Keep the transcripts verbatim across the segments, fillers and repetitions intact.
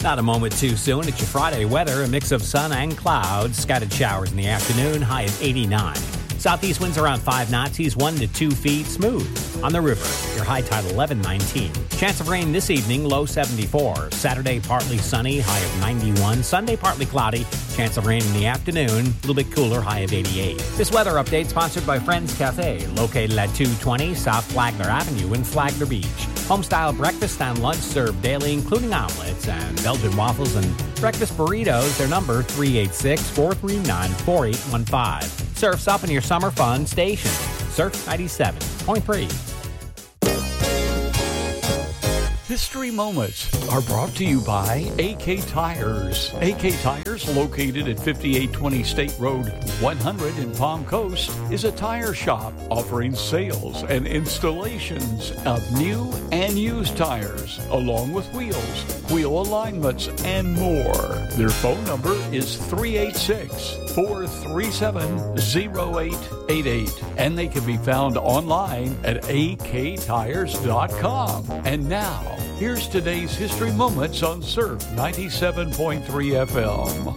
Not a moment too soon. It's your Friday weather, a mix of sun and clouds. Scattered showers in the afternoon, high of eighty-nine. Southeast winds around five knots, east one to two feet, smooth. On the river, your high tide eleven nineteen. Chance of rain this evening, low seventy-four. Saturday, partly sunny, high of ninety-one. Sunday, partly cloudy. Chance of rain in the afternoon, a little bit cooler, high of eighty-eight. This weather update sponsored by Friends Cafe, located at two twenty South Flagler Avenue in Flagler Beach. Homestyle breakfast and lunch served daily, including omelets and Belgian waffles and breakfast burritos. Their number, three eight six, four three nine, four eight one five. Surf's up in your summer fun station. Surf ninety-seven point three. History Moments are brought to you by A K Tires. A K Tires, located at fifty-eight twenty State Road one hundred in Palm Coast, is a tire shop offering sales and installations of new and used tires, along with wheels, wheel alignments, and more. Their phone number is three eight six, four three seven, zero eight eight eight, and they can be found online at a k tires dot com. And now, here's today's History Moments on Surf ninety-seven point three F M.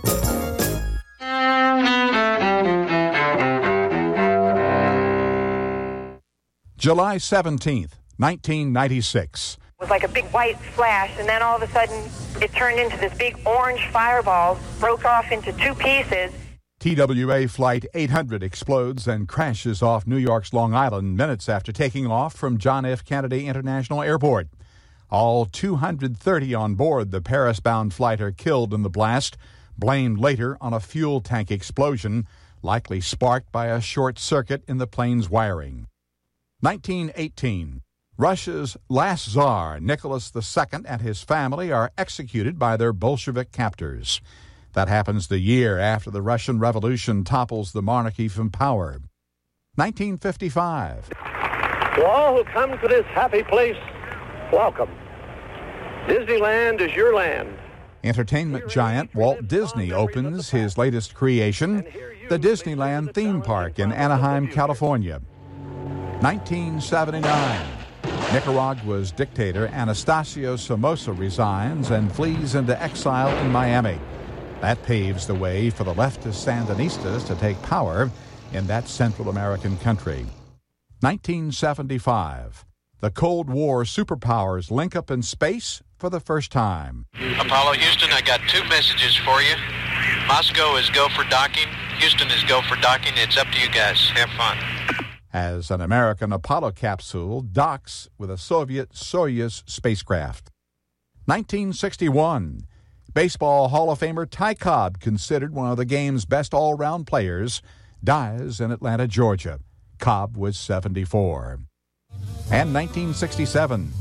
July seventeenth, nineteen ninety-six. It was like a big white flash, and then all of a sudden it turned into this big orange fireball, broke off into two pieces. T W A Flight eight hundred explodes and crashes off New York's Long Island minutes after taking off from John F. Kennedy International Airport. All two hundred thirty on board the Paris-bound flight are killed in the blast, blamed later on a fuel tank explosion, likely sparked by a short circuit in the plane's wiring. nineteen eighteen. Russia's last Tsar, Nicholas the Second, and his family are executed by their Bolshevik captors. That happens the year after the Russian Revolution topples the monarchy from power. nineteen fifty-five. To all who come to this happy place, welcome. Disneyland is your land. Entertainment giant Walt Disney opens his latest creation, the Disneyland theme park in Anaheim, California. nineteen seventy-nine. Nicaragua's dictator Anastasio Somoza resigns and flees into exile in Miami. That paves the way for the leftist Sandinistas to take power in that Central American country. nineteen seventy-five. The Cold War superpowers link up in space for the first time. Apollo Houston, I got two messages for you. Moscow is go for docking. Houston is go for docking. It's up to you guys. Have fun. As an American Apollo capsule docks with a Soviet Soyuz spacecraft. nineteen sixty-one. Baseball Hall of Famer Ty Cobb, considered one of the game's best all-round players, dies in Atlanta, Georgia. Cobb was seventy-four. And nineteen sixty-seven.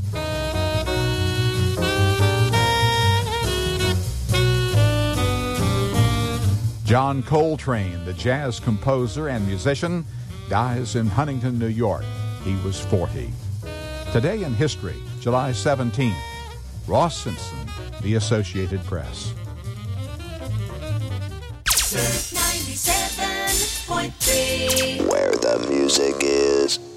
John Coltrane, the jazz composer and musician, dies in Huntington, New York. He was forty. Today in history, July seventeenth, Ross Simpson, The Associated Press. ninety-seven point three. Where the music is.